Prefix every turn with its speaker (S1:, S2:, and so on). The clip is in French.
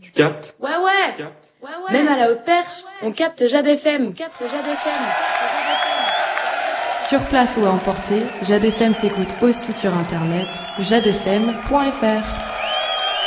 S1: Tu captes?
S2: Ouais, ouais. Même à la haute perche, on capte Jade FM.
S3: Sur place ou à emporter, Jade FM s'écoute aussi sur internet, jadefm.fr.